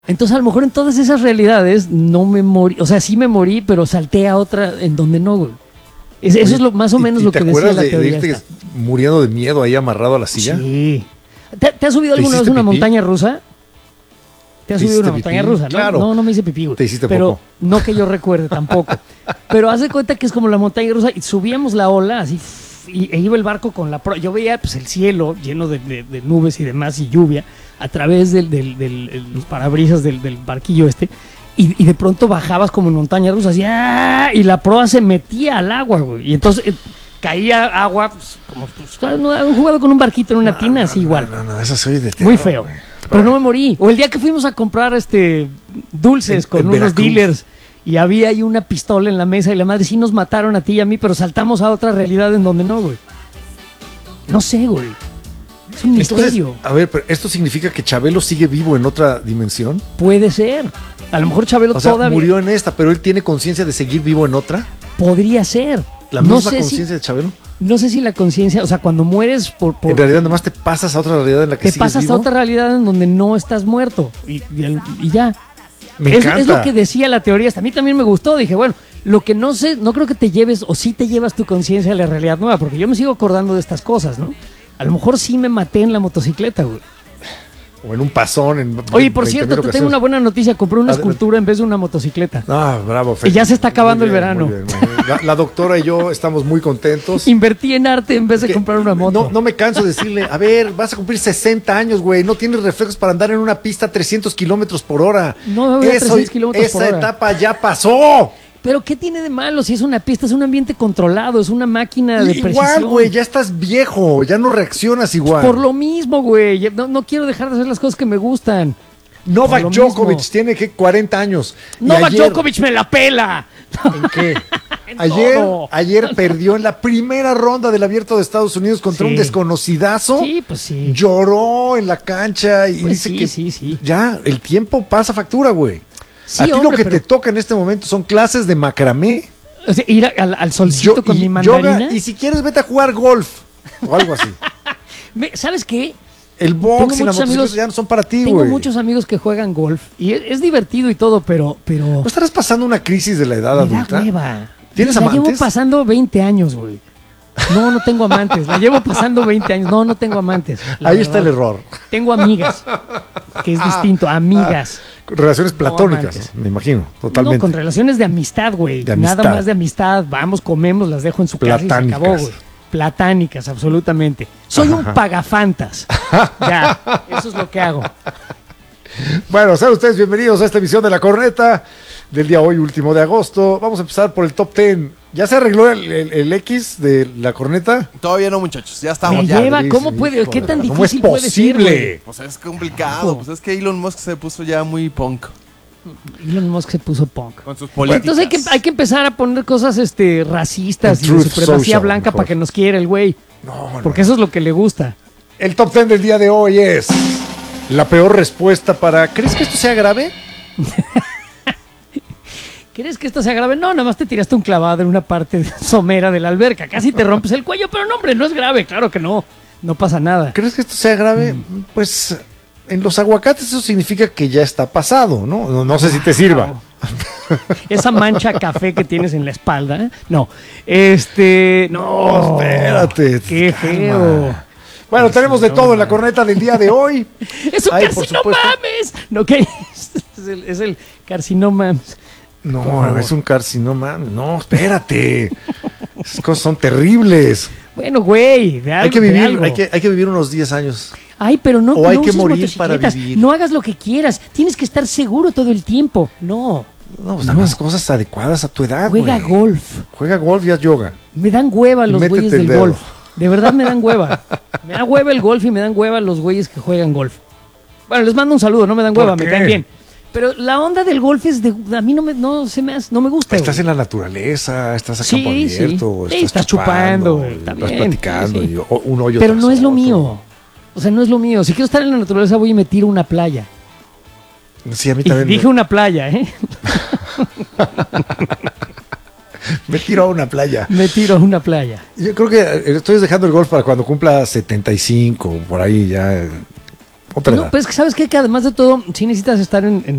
Entonces a lo mejor en todas esas realidades no me morí, o sea, sí me morí, pero salté a otra en donde no, güey. Eso es lo más o menos lo que decía la teoría. ¿Te acuerdas de irte muriendo de miedo ahí amarrado a la silla? Sí. ¿Te has subido alguna vez una montaña rusa? ¿Te has subido una montaña rusa? Claro. No me hice pipí, güey. Te hiciste pero poco. no que yo recuerde tampoco. Pero haz de cuenta que es como la montaña rusa y subíamos la ola así e iba el barco con la proa. Yo veía pues el cielo lleno de nubes y demás y lluvia a través de los parabrisas del barquillo este. Y de pronto bajabas como en montaña rusa así, ¡ah! Y la proa se metía al agua, güey. Y entonces caía agua, pues, como han jugado con un barquito en una tina, así igual. No, eso soy de terror, muy feo. Güey. Pero no me morí. O el día que fuimos a comprar dulces con unos Veracruz. dealers y había ahí una pistola en la mesa y la madre sí nos mataron a ti y a mí, pero saltamos a otra realidad en donde no, güey. No sé, güey. Es un misterio. Entonces, a ver, pero ¿esto significa que Chabelo sigue vivo en otra dimensión? Puede ser. A lo mejor Chabelo todavía murió en esta, pero él tiene conciencia de seguir vivo en otra. Podría ser. ¿La misma conciencia de Chabelo? No sé si la conciencia, o sea, cuando mueres En realidad, nada más te pasas a otra realidad en la que te sigues pasas vivo. a otra realidad en donde no estás muerto. Y ya. Me encanta. Es lo que decía la teoría. Hasta a mí también me gustó. Dije, bueno, lo que no sé, no creo que te lleves, o sí te llevas tu conciencia a la realidad nueva, porque yo me sigo acordando de estas cosas, ¿no? A lo mejor sí me maté en la motocicleta, güey. O en un pasón. Oye, por cierto, te tengo una buena noticia. Compré una escultura en vez de una motocicleta. Ah, bravo. Y ya se está acabando el verano. Muy bien. La doctora y yo estamos muy contentos. Invertí en arte en vez de comprar una moto. No me canso de decirle, a ver, vas a cumplir 60 años, güey. No tienes reflejos para andar en una pista a 300 kilómetros por hora. No, voy a 300 kilómetros por hora. Esa etapa ya pasó. Pero ¿qué tiene de malo? Si es una pista, es un ambiente controlado, es una máquina de precisión. Igual, güey, ya estás viejo, ya no reaccionas igual. Por lo mismo, güey. No quiero dejar de hacer las cosas que me gustan. Novak Djokovic tiene que 40 años. Novak Djokovic me la pela. ¿En qué? Ayer perdió en la primera ronda del Abierto de Estados Unidos contra un desconocidazo. Sí, pues sí. Lloró en la cancha y pues dice sí, que ya el tiempo pasa factura, güey. Sí, a ti lo que te toca en este momento son clases de macramé. O sea, ir al solcito con mi mandarina. Yoga, y si quieres vete a jugar golf o algo así. ¿Sabes qué? El box y la motocicleta ya no son para ti, güey. Tengo muchos amigos que juegan golf y es divertido y todo, pero... ¿No estarás pasando una crisis de la edad adulta? Me da hueva. ¿Tienes amantes? La llevo pasando 20 años, güey. No tengo amantes. La llevo pasando 20 años. No tengo amantes. Ahí está el error. Tengo amigas, que es distinto. Amigas. Relaciones platónicas, me imagino, totalmente. No, con relaciones de amistad, güey. Nada más de amistad. Vamos, comemos, las dejo en su casa y se acabó, güey. Platánicas, absolutamente. Soy un pagafantas. Ya, eso es lo que hago. Bueno, sean ustedes bienvenidos a esta emisión de La Corneta del día hoy, último de agosto. Vamos a empezar por el top 10. ¿Ya se arregló el X de La Corneta? Todavía no, muchachos, ya estamos. ¿Cómo puede? ¿Qué tan difícil puede ser? Pues es complicado, pues es que Elon Musk se puso ya muy punk. Elon Musk se puso punk. Con sus políticas. Entonces hay que empezar a poner cosas racistas y de supremacía blanca para que nos quiera el güey. Porque eso es lo que le gusta. El top 10 del día de hoy es la peor respuesta para... ¿Crees que esto sea grave? ¿Crees que esto sea grave? No, nada más te tiraste un clavado en una parte somera de la alberca. Casi te rompes el cuello, pero no, hombre, no es grave. Claro que no. No pasa nada. ¿Crees que esto sea grave? Pues en los aguacates eso significa que ya está pasado, ¿no? No sé si te sirva. Esa mancha café que tienes en la espalda, ¿eh? No. No, espérate. Qué feo. Bueno, tenemos de todo en La Corneta del día de hoy. ¡Es un carcinomames! No, ¿qué? Es el carcinomames. No, es un carcinoma. No, espérate. Esas cosas son terribles. Bueno, güey, hay que vivir unos 10 años. Ay, pero no. O hay que morir para vivir. No hagas lo que quieras. Tienes que estar seguro todo el tiempo. No, pues las cosas adecuadas a tu edad. Juega golf. Juega golf y haz yoga. Me dan hueva los güeyes del golf. De verdad me dan hueva. Me da hueva el golf y me dan hueva los güeyes que juegan golf. Bueno, les mando un saludo, no me dan hueva, me caen bien. Pero la onda del golf es a mí no me gusta. Estás en la naturaleza, estás a campo abierto, estás chupando, estás platicando, y un hoyo. Pero no es lo mío. O sea, no es lo mío. Si quiero estar en la naturaleza voy y me tiro a una playa. Sí, a mí también. Dije una playa, ¿eh? Me tiro a una playa. Me tiro a una playa. Yo creo que estoy dejando el golf para cuando cumpla 75, por ahí ya. Otra No, edad. pues es que sabes qué? Que además de todo, sí necesitas estar en